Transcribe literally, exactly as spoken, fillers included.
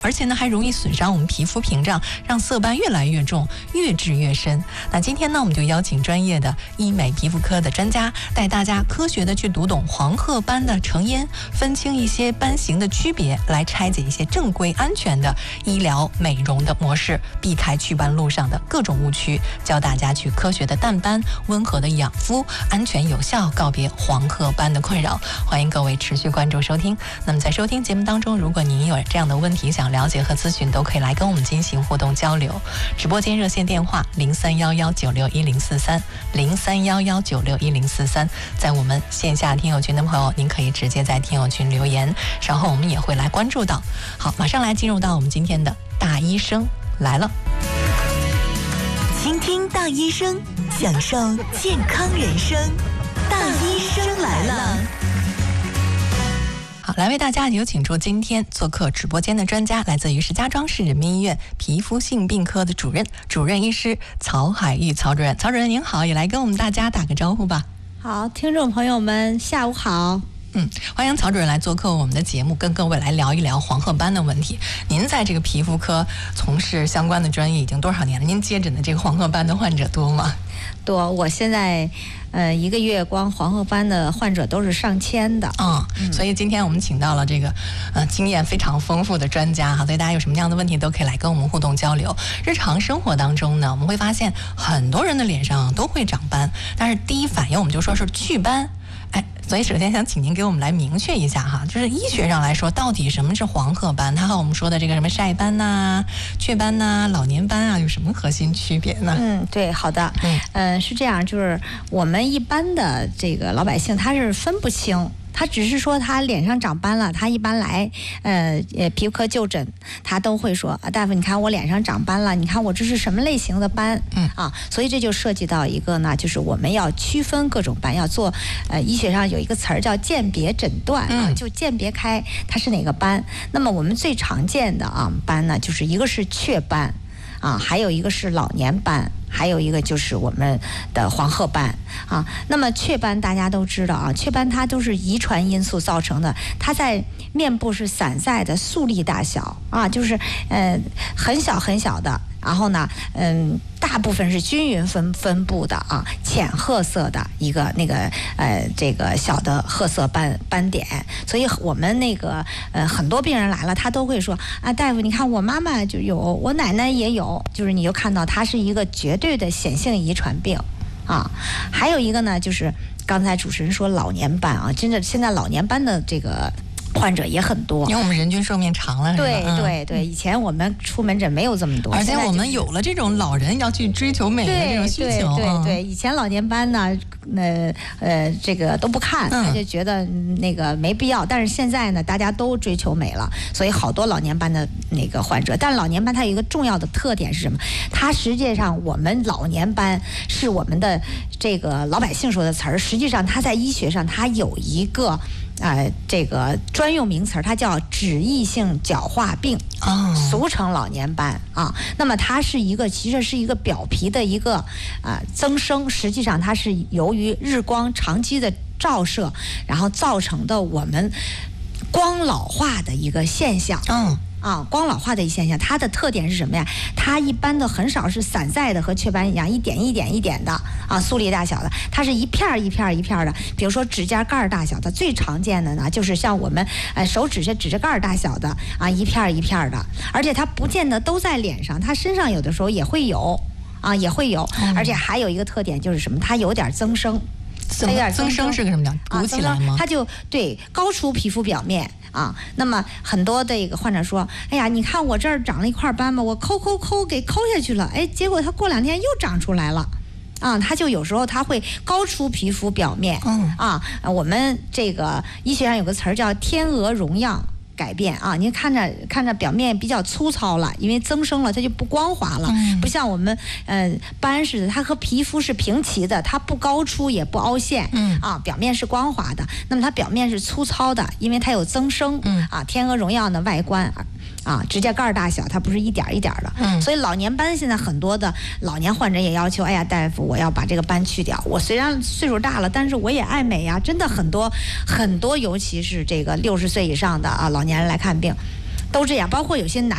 而且呢还容易损伤我们皮肤屏障，让色斑越来越重，越治越深。那今天呢，我们就邀请专业的医美皮肤科的专家，带大家科学的去读懂黄褐斑的成因，分清一些斑型的区别，来拆解一些正规安全的医疗美容的模式，避开祛斑路上的各种误区，教大家去科学的淡斑，温和的养肤，安全有效告别黄褐斑的困扰。欢迎各位持续关注收听。那么在收听节目当中，如果您有这样的问题想了解和咨询，都可以来跟我们进行互动交流。直播间热线电话零三幺幺九六一零四三零三幺幺九六一零四三，在我们线下听友群的朋友，您可以直接在听友群留言，稍后我们也会来关注到。好，马上来进入到我们今天的大医生来了。 倾听大医生，享受健康人生。大医生来了。 好，来为大家有请出今天做客直播间的专家，来自于石家庄市人民医院皮肤性病科的主任主任医师曹海玉曹主任。曹主任您好，也来跟我们大家打个招呼吧。 好，听众朋友们下午好。 嗯，欢迎曹主任来做客我们的节目，跟各位来聊一聊黄褐斑的问题。您在这个皮肤科从事相关的专业已经多少年了？您接诊的这个黄褐斑的患者多吗？ 多，我现在呃一个月光黄褐斑的患者都是上千的。 嗯，嗯所以今天我们请到了这个呃经验非常丰富的专家哈，所以大家有什么样的问题都可以来跟我们互动交流。日常生活当中呢，我们会发现很多人的脸上都会长斑，但是第一反应我们就说是祛斑。哎，所以首先想请您给我们来明确一下哈，就是医学上来说，到底什么是黄褐斑？它和我们说的这个什么晒斑呐、啊、雀斑呐、啊、老年斑啊，有什么核心区别呢？ 嗯，对，好的，嗯、呃，是这样，就是我们一般的这个老百姓他是分不清。他只是说他脸上长斑了，他一般来呃呃皮肤科就诊，他都会说啊，大夫你看我脸上长斑了，你看我这是什么类型的斑？嗯啊，所以这就涉及到一个呢，就是我们要区分各种斑，要做呃医学上有一个词儿叫鉴别诊断啊，嗯、就鉴别开它是哪个斑。那么我们最常见的啊斑呢，就是一个是雀斑。啊，还有一个是老年斑，还有一个就是我们的黄褐斑啊。那么雀斑大家都知道啊，雀斑它都是遗传因素造成的，它在面部是散在的粟粒大小啊，就是呃很小很小的。然后呢，嗯，大部分是均匀分分布的啊，浅褐色的一个那个呃这个小的褐色斑斑点，所以我们那个呃很多病人来了，他都会说啊，大夫，你看我妈妈就有，我奶奶也有，就是你就看到它是一个绝对的显性遗传病啊。还有一个呢，就是刚才主持人说老年斑啊，真的现在老年斑的这个患者也很多， 因为我们人均寿命长了， 对嗯、 对对，以前我们出门诊没有这么多， 而且我们有了这种老人要去追求美的这种需求。 对对 对, 对，以前老年斑呢，呃呃，这个都不看， 嗯、 他就觉得那个没必要。但是现在呢，大家都追求美了，所以好多老年斑的那个患者。但是老年斑它有一个重要的特点是什么？它实际上我们老年斑是我们的这个老百姓说的词儿，实际上它在医学上它有一个。呃，这个专用名词它叫脂溢性角化病， 哦、 俗称老年斑啊。那么它是一个，其实是一个表皮的一个啊、呃、增生，实际上它是由于日光长期的照射，然后造成的我们光老化的一个现象。 嗯。 啊，光老化的一现象，它的特点是什么呀？它一般的很少是散在的，和雀斑一样，一点一点一点的啊，粟粒大小的，它是一片一片一片的。比如说指甲盖大小的，最常见的呢，就是像我们呃手指甲指甲盖大小的啊，一片一片的，而且它不见得都在脸上，它身上有的时候也会有啊，也会有， 嗯、 而且还有一个特点就是什么？它有点增生。 它有点增生是个什么叫鼓起来吗？ 它就对高出皮肤表面啊。那么很多的一个患者说，哎呀，你看我这儿长了一块斑吧，我抠抠抠给抠下去了，哎，结果它过两天又长出来了。啊，它就有时候它会高出皮肤表面。嗯啊，我们这个医学上有个词儿叫天鹅绒样。改变啊，您看着看着表面比较粗糙了，因为增生了，它就不光滑了，嗯、不像我们呃斑似的，它和皮肤是平齐的，它不高出也不凹陷，嗯啊，表面是光滑的，那么它表面是粗糙的，因为它有增生，嗯啊，天鹅绒样的外观。啊，指甲盖大小，它不是一点一点的，嗯，所以老年斑现在很多的老年患者也要求，哎呀，大夫，我要把这个斑去掉。我虽然岁数大了，但是我也爱美呀，真的很多很多，尤其是这个六十岁以上的啊老年人来看病，都这样，包括有些男。